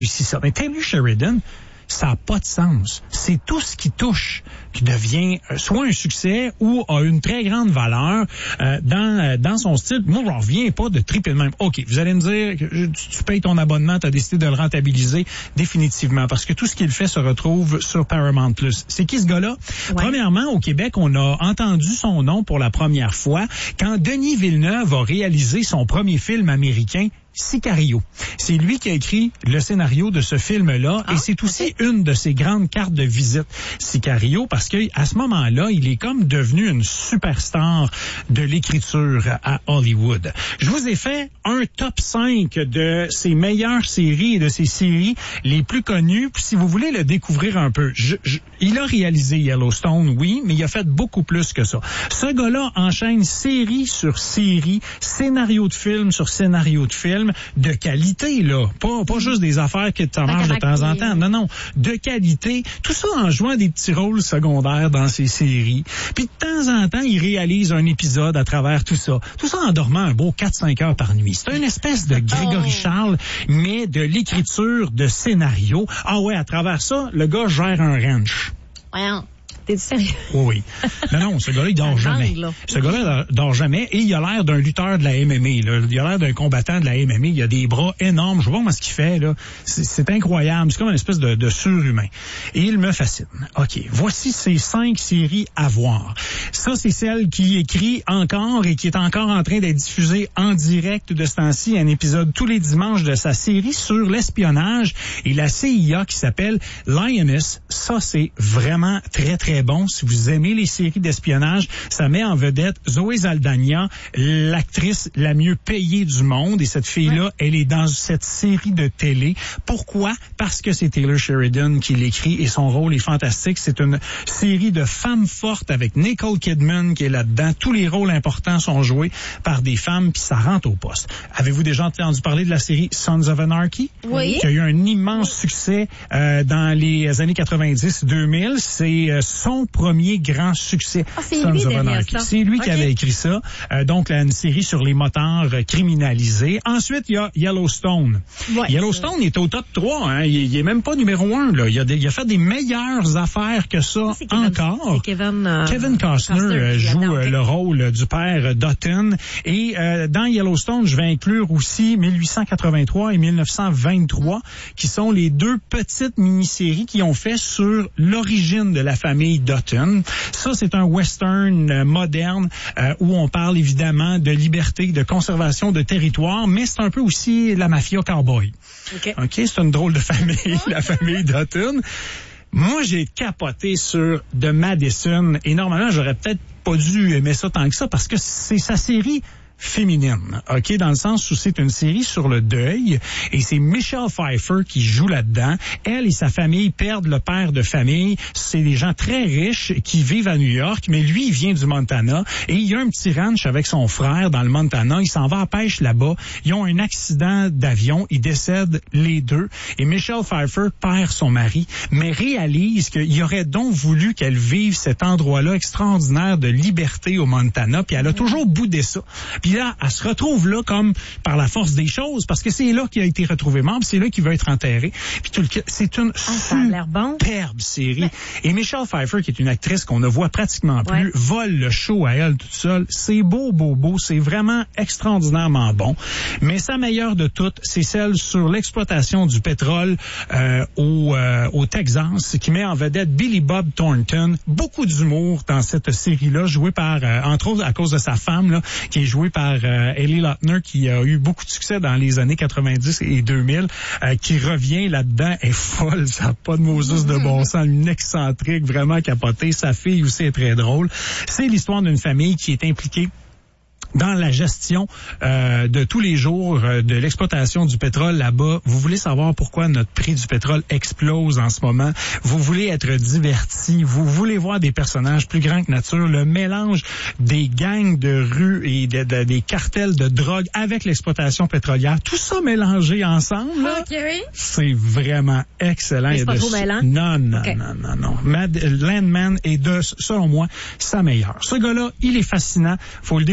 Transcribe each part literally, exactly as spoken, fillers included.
réussi ça. Mais Taylor Sheridan, ça n'a pas de sens. C'est tout ce qui touche qui devient euh, soit un succès ou a une très grande valeur euh, dans euh, dans son style. Moi, j'en reviens pas de triper de même. OK, vous allez me dire que tu, tu payes ton abonnement, tu as décidé de le rentabiliser définitivement parce que tout ce qu'il fait se retrouve sur Paramount plus. C'est qui ce gars-là? Ouais. Premièrement, au Québec, on a entendu son nom pour la première fois quand Denis Villeneuve a réalisé son premier film américain, Sicario. C'est lui qui a écrit le scénario de ce film-là ah, et c'est aussi okay. une de ses grandes cartes de visite, Sicario, parce que à ce moment-là, il est comme devenu une superstar de l'écriture à Hollywood. Je vous ai fait un top cinq de ses meilleures séries et de ses séries les plus connues. Puis si vous voulez le découvrir un peu, je, je, il a réalisé Yellowstone, oui, mais il a fait beaucoup plus que ça. Ce gars-là enchaîne série sur série, scénario de film sur scénario de film, de qualité, là. Pas, pas juste des affaires que tu en manges de temps en temps. Non, non. De qualité. Tout ça en jouant des petits rôles secondaires dans ses séries. Puis de temps en temps, il réalise un épisode à travers tout ça. Tout ça en dormant un beau quatre cinq heures par nuit. C'est une espèce de Grégory oh. Charles, mais de l'écriture de scénario. Ah ouais, à travers ça, le gars gère un ranch. Voyons. T'es sérieux? Oui, oui. Non, non, ce gars-là, il dort jamais. Là. Ce gars-là dort jamais et il a l'air d'un lutteur de la M M A. Là. Il a l'air d'un combattant de la M M A. Il a des bras énormes. Je vois pas comment ce qu'il fait. Là. C'est, c'est incroyable. C'est comme une espèce de, de surhumain. Et il me fascine. OK, voici ces cinq séries à voir. Ça, c'est celle qui écrit encore et qui est encore en train d'être diffusée en direct de ce temps-ci. Un épisode tous les dimanches de sa série sur l'espionnage et la C I A qui s'appelle Lioness. Ça, c'est vraiment très, très bon. Si vous aimez les séries d'espionnage, ça met en vedette Zoé Saldana, l'actrice la mieux payée du monde. Et cette fille-là, ouais. elle est dans cette série de télé. Pourquoi? Parce que c'est Taylor Sheridan qui l'écrit et son rôle est fantastique. C'est une série de femmes fortes avec Nicole Kidman qui est là-dedans. Tous les rôles importants sont joués par des femmes, puis ça rentre au poste. Avez-vous déjà entendu parler de la série Sons of Anarchy? Oui. Qui a eu un immense succès euh, dans les années quatre-vingt-dix deux mille. C'est euh, son premier grand succès. Ah, c'est lui derrière ça. C'est lui okay. qui avait écrit ça. Euh, donc, là, une série sur les moteurs euh, criminalisés. Ensuite, il y a Yellowstone. Ouais, Yellowstone c'est... est au top trois. Hein. Il, il est même pas numéro un. Là. Il, a des, il a fait des meilleures affaires que ça, ça encore. Kevin, Kevin, euh, Kevin Costner, Costner euh, joue euh, le rôle du père Dutton. Et euh, dans Yellowstone, je vais inclure aussi dix-huit cent quatre-vingt-trois et dix-neuf cent vingt-trois, mm. qui sont les deux petites mini-séries qui ont fait sur l'origine de la famille Dutton. Ça, c'est un western euh, moderne euh, où on parle évidemment de liberté, de conservation de territoire, mais c'est un peu aussi la mafia cowboy. OK. OK, c'est une drôle de famille, la famille Dutton. Moi, j'ai capoté sur The Madison et normalement, j'aurais peut-être pas dû aimer ça tant que ça parce que c'est sa série féminine, OK, dans le sens où c'est une série sur le deuil et c'est Michelle Pfeiffer qui joue là-dedans. Elle et sa famille perdent le père de famille. C'est des gens très riches qui vivent à New York, mais lui, il vient du Montana et il y a un petit ranch avec son frère dans le Montana. Il s'en va à pêche là-bas. Ils ont un accident d'avion. Ils décèdent les deux et Michelle Pfeiffer perd son mari, mais réalise qu'il aurait donc voulu qu'elle vive cet endroit-là extraordinaire de liberté au Montana, puis elle a toujours boudé ça. Puis là, elle se retrouve là comme par la force des choses, parce que c'est là qu'il a été retrouvé mort, puis c'est là qu'il va être enterré. Puis tout le... c'est une ah, superbe bon. série. Ouais. Et Michelle Pfeiffer, qui est une actrice qu'on ne voit pratiquement plus, ouais. vole le show à elle toute seule. C'est beau, beau, beau. C'est vraiment extraordinairement bon. Mais sa meilleure de toutes, c'est celle sur l'exploitation du pétrole euh, au, euh, au Texas, qui met en vedette Billy Bob Thornton. Beaucoup d'humour dans cette série-là, jouée par, euh, entre autres, à cause de sa femme, là, qui est jouée par euh, Ellie Lautner, qui a eu beaucoup de succès dans les années quatre-vingt-dix et deux mille, euh, qui revient là-dedans, est folle, ça n'a pas de Moses de bon sens, une excentrique, vraiment capotée. Sa fille aussi est très drôle. C'est l'histoire d'une famille qui est impliquée dans la gestion euh, de tous les jours euh, de l'exploitation du pétrole là-bas. Vous voulez savoir pourquoi notre prix du pétrole explose en ce moment. Vous voulez être diverti. Vous voulez voir des personnages plus grands que nature. Le mélange des gangs de rue et de, de, des cartels de drogue avec l'exploitation pétrolière. Tout ça mélangé ensemble, là, okay, oui. c'est vraiment excellent. Mais c'est pas de... trop mêlant? Non, non, okay. non, non, non. Mad... Landman est de, selon moi, sa meilleure. Ce gars-là, il est fascinant. Faut le découvrir si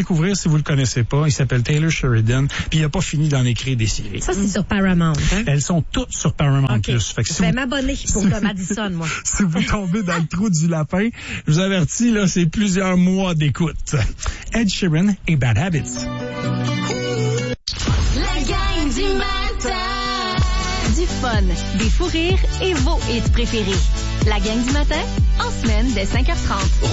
si vous le connaissez pas. Il s'appelle Taylor Sheridan. Puis il a pas fini d'en écrire des séries. Ça, c'est sur Paramount. Hein? Elles sont toutes sur Paramount okay. Plus. Fait que si je vais vous... m'abonner pour le Madison, moi. Si vous tombez dans le trou du lapin, je vous avertis, là, c'est plusieurs mois d'écoute. Ed Sheeran et Bad Habits. La gang du matin. Du fun, des fous rires et vos hits préférés. La gang du matin, en semaine dès cinq heures trente.